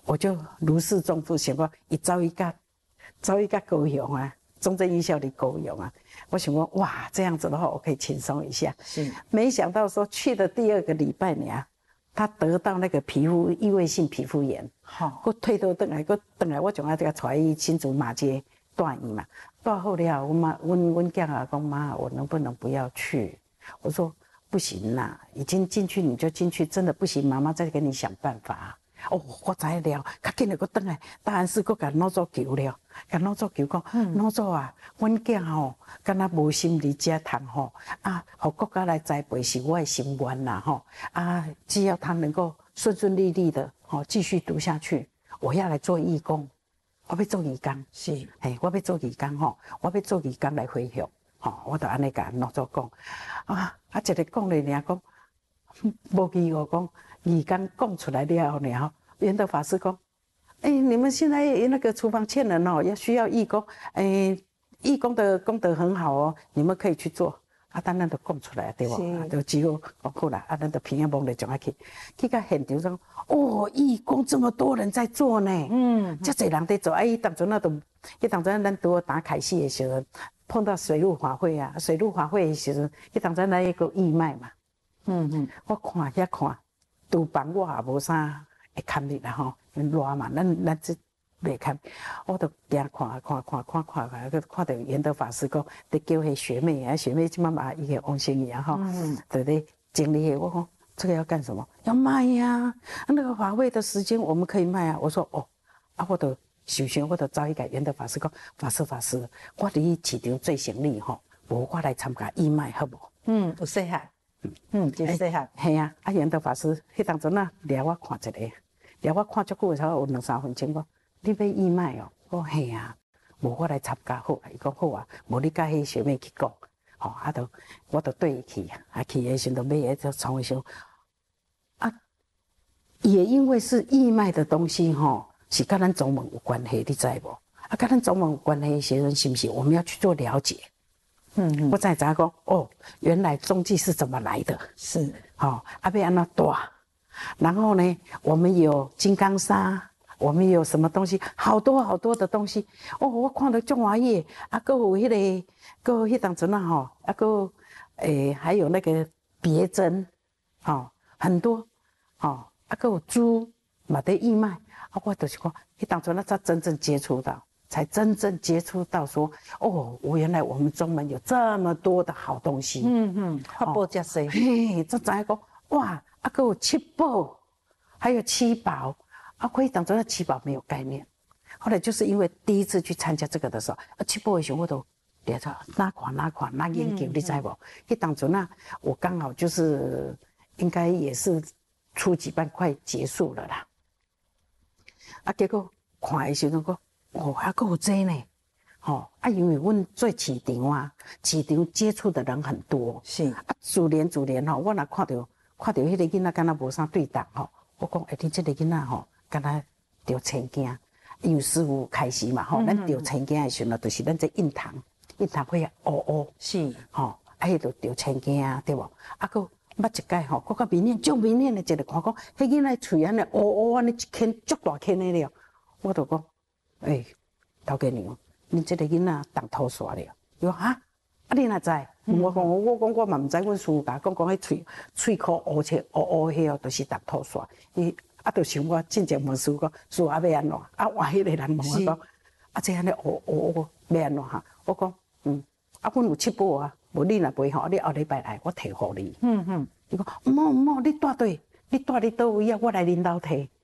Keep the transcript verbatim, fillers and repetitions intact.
我就如释重负，想讲伊走一个走一个高雄啊，中正艺校的高雄啊，我想说哇，这样子的话我可以轻松一下。 是， 没想到说去的第二个礼拜呢，他得到那个皮肤异位性皮肤炎，好，我退倒回来，我回来我就爱这个带伊新竹马街带伊嘛，带好了，我妈，阮阮囝啊讲妈，我能不能不要去？我说不行啦，已经进去你就进去，真的不行，妈妈再给你想办法。哦，我知了，较紧的，我回来，答案是我甲老祖求了，甲老祖求讲，老祖啊，阮囝吼，敢若无心理遮谈吼，啊，互国家来栽培是我的心愿啦吼，啊，只要他能够顺顺利利的吼继续读下去，我要来做义工，我要做义工，是，嘿，我要做义工吼，我要做义工来回乡，吼，我就安尼甲老祖讲，啊，啊，一个讲咧尔讲，无记我讲。义工讲出来了后呢，圆德法师讲：“哎、欸，你们现在那个厨房欠人哦，要需要义工，哎、欸，义工的功德很好哦，你们可以去做。”啊，咱咱就讲出来对不？就只有讲好啦，啊，咱就平安忙的就爱去，去到现场上，哦，义工这么多人在做呢，嗯，这侪人在做，哎，当初那都，伊当初咱拄打开始的时候，碰到水陆法会啊，水陆法会的时候，伊当初咱一个义卖嘛，嗯嗯，我看遐看。厨房我也无啥会看入啦吼，热嘛，咱咱这袂看，我都行看看看看看看，去看到圆德法师讲，伫叫迄学妹啊，学妹即马嘛伊个王心怡啊吼，对咧经理，我讲这个要干什么？要卖呀、啊，那个法会的时间我们可以卖啊。我说哦，啊我都首先我都找伊个圆德法师讲，法师法师，我伫市场做生意吼，无我来参加义卖好无？嗯，有适合。嗯，真适合。系啊，啊，圆德法师迄当阵啊，掠我看一个，掠我看足久的时候，有两三分钟，我你要义卖哦？我系啊，无我来参加好，伊讲好啊，无你甲迄学妹去讲，吼、哦，啊，都我都对伊去，啊，去的时阵买个从的时候，啊，也因为是义卖的东西吼、哦，是跟咱中文有关系，你知无？啊，跟咱中文有关系的时阵，是不是我们要去做了解？嗯，我才知讲哦，原来中继是怎么来的？是，好、哦，阿贝安那多，然后呢，我们有金刚砂，我们有什么东西，好多好多的东西。哦，我看到中华叶，啊，还有迄、那个，还有迄当阵啊吼，啊，还有诶，还有那个别针，哦，很多，哦，啊，还有猪，嘛得义卖，啊，我就是讲，迄当阵啊才真正接触到。才真正接触到说，哦，我原来我们中文有这么多的好东西。嗯嗯，法宝加谁？嘿，这知讲哇，啊，还有七宝，还有七宝，啊，可以当中的七宝没有概念。后来就是因为第一次去参加这个的时候，啊，七宝的时候我都连着哪看哪看哪研究，你知无？迄当中啊，我刚好就是应该也是初级班快结束了啦。啊，结果看的时候讲。哦，还够有这呢，吼、哦、啊！因为阮做市场啊，市场接触的人很多，是啊，自然自然吼，我若看到看到迄个囡仔敢若无啥对答吼，我讲，哎、欸，你这个囡仔吼，敢若着青囝，因为师傅开始嘛吼，咱着青囝的时候，就是咱这印堂，印堂会乌乌，是吼，啊，迄着着青囝对无？啊，佫捌一摆吼，佫较明显，足明显的一个看讲，迄囡仔喙安尼乌乌安尼一圈足大圈的了，我就讲。哎，头家娘，恁这个囡仔动土煞了。伊讲哈，啊你哪知？嗯、我讲我讲我嘛唔知，阮师傅甲讲讲迄喙喙壳乌切乌乌迄哦，就是动土煞。伊啊，就想我进前问师傅讲，师傅啊要安怎？啊，换迄个人问我讲，啊这安尼乌乌乌要安怎哈？我讲嗯，啊阮有七宝啊，无你若袂吼，你后礼拜来我摕互你。嗯嗯，伊讲唔好唔好，你带对，你带你倒位啊？我来恁兜摕。